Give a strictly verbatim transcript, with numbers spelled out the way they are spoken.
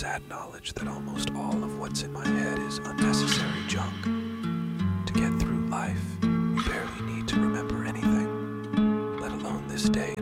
sad knowledge that almost all of what's in my head is unnecessary junk. To get through life, you barely need to remember anything, let alone this day